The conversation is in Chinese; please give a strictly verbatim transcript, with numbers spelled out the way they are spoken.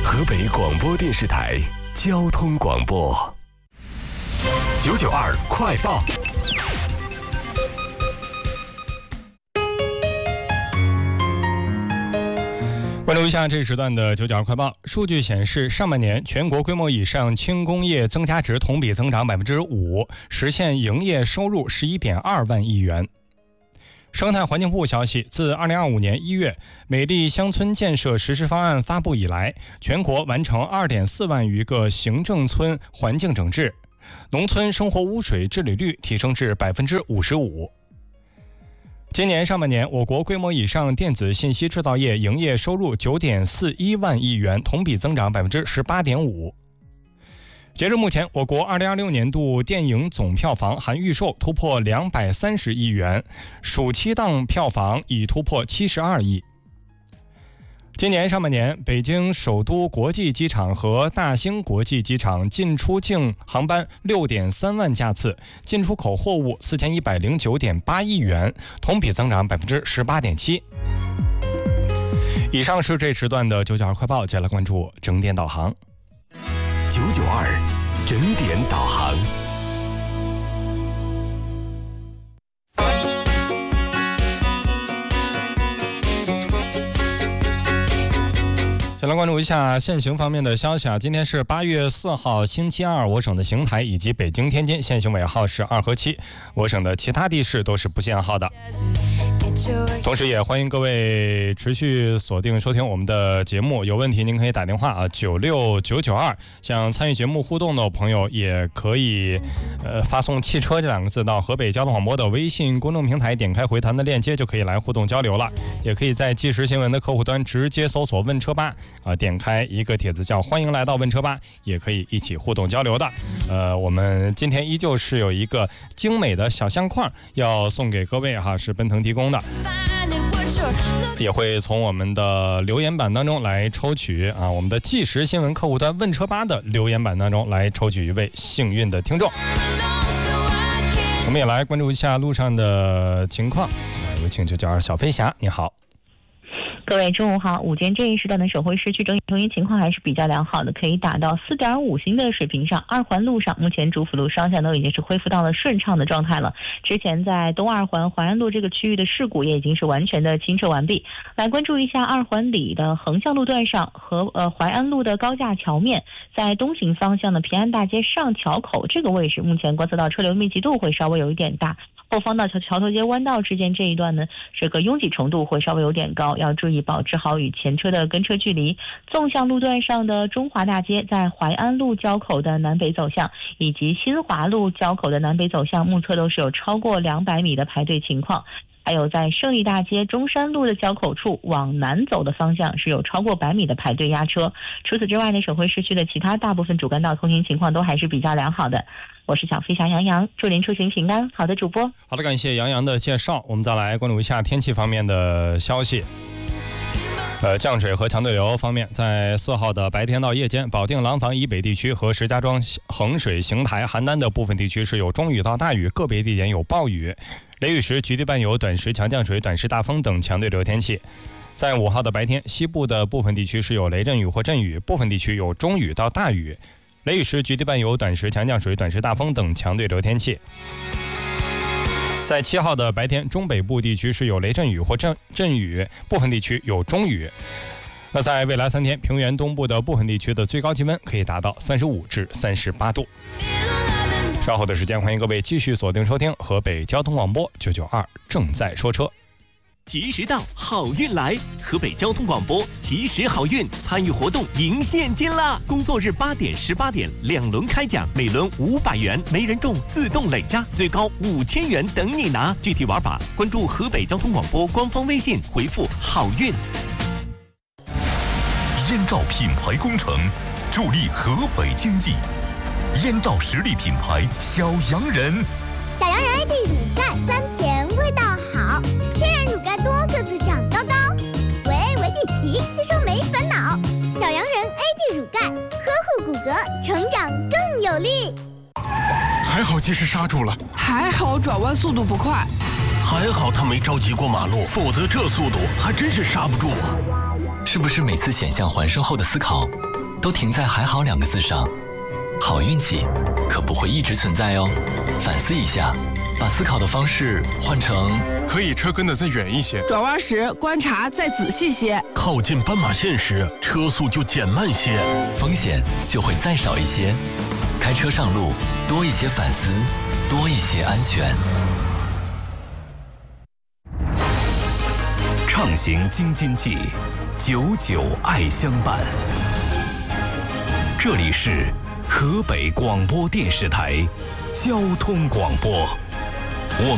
河北广播电视台交通广播九九二快报。 关注一下这时段的九九二快报。数据显示，上半年全国规模以上轻工业增加值同比增长百分之五，实现营业收入十一点二万亿元。生态环境部消息，自二零二五年一月美丽乡村建设实施方案发布以来，全国完成二点四万余个行政村环境整治，农村生活污水治理率提升至百分之五十五。今年上半年，我国规模以上电子信息制造业营业收入九点四一万亿元，同比增长百分之十八点五。截至目前，我国二零二六年度电影总票房含预售突破两百三十亿元，暑期档票房已突破七十二亿。今年上半年，北京首都国际机场和大兴国际机场进出境航班 六点三万架次，进出口货物 四千一百零九点八亿元，同比增长百分之十八点七。以上是这时段的九九二快报，接下来关注整点导航。 九九二整点导航。 先来关注一下限行方面的消息啊，今天是八月四号星期二，我省的邢台以及北京、天津限行尾号是二和七，我省的其他地市都是不限号的。同时也欢迎各位持续锁定收听我们的节目，有问题您可以打电话啊九六九九二，想参与节目互动的朋友也可以呃发送汽车这两个字到河北交通广播的微信公众平台，点开回弹的链接就可以来互动交流了。也可以在即时新闻的客户端直接搜索问车吧啊，点开一个帖子叫欢迎来到问车吧，也可以一起互动交流的。呃，我们今天依旧是有一个精美的小相框要送给各位哈，是奔腾提供的。也会从我们的留言板当中来抽取啊，我们的即时新闻客户端问车吧的留言板当中来抽取一位幸运的听众。我们也来关注一下路上的情况，有请九九二小飞侠，你好。 各位中午好，午间这一时段的首会市区整体通行情况还是比较良好的，可以达到 四点五 星的水平上。二环路上目前主辅路双向都已经是恢复到了顺畅的状态了，之前在东二环淮安路这个区域的事故也已经是完全的清撤完毕。来关注一下二环里的横向路段上和呃淮安路的高架桥面，在东行方向的平安大街上桥口这个位置，目前观测到车流密集度会稍微有一点大，后方到桥桥头街弯道之间这一段呢，这个拥挤程度会稍微有点高，要注意保持好与前车的跟车距离。纵向路段上的中华大街在淮安路交口的南北走向，以及新华路交口的南北走向，目测都是有超过两百米的排队情况。还有在胜利大街中山路的交口处往南走的方向是有超过百米的排队压车。除此之外呢，省会市区的其他大部分主干道通行情况都还是比较良好的。我是小飞侠杨洋，祝您出行平安。好的，主播。 好的，感谢杨洋的介绍。我们再来关注一下天气方面的消息。呃，降水和强对流方面，在四号的白天到夜间，保定廊坊以北地区和石家庄、衡水、邢台、邯郸的部分地区是有中雨到大雨，个别地点有暴雨。雷雨时局地伴有短时强降水、短时大风等强对流天气。在五号的白天，西部的部分地区是有雷阵雨或阵雨，部分地区有中雨到大雨。雷雨时局地伴有短时强降水、短时大风等强对流天气。在七号的白天，中北部地区是有雷阵雨或阵阵雨，部分地区有中雨。那在未来三天，平原东部的部分地区的最高气温可以达到三十五至三十八度。稍后的时间，欢迎各位继续锁定收听河北交通广播九九二正在说车。 及时到，好运来！河北交通广播及时好运，参与活动赢现金啦！工作日八点、十八点两轮开奖，每轮五百元，没人中自动累加，最高五千元等你拿。具体玩法，关注河北交通广播官方微信，回复“好运”。 燕赵品牌工程，助力河北经济。燕赵实力品牌小洋人， 小洋人 A D 乳钙酸甜味道好，天然乳钙多个子长高高，维 维 D 奇吸收没烦恼。小洋人 A D 乳钙呵护骨骼，成长更有力。 还好及时刹住了， 还好转弯速度不快， 还好他没着急过马路，否则这速度还真是刹不住啊。 是不是每次险象环生后的思考都停在还好两个字上。好运气可不会一直存在哦，反思一下，把思考的方式换成可以车跟得再远一些， 转弯时观察再仔细些， 靠近斑马线时车速就减慢些， 风险就会再少一些。开车上路多一些反思，多一些安全。 畅行京津冀，久久爱相伴。这里是河北广播电视台交通广播。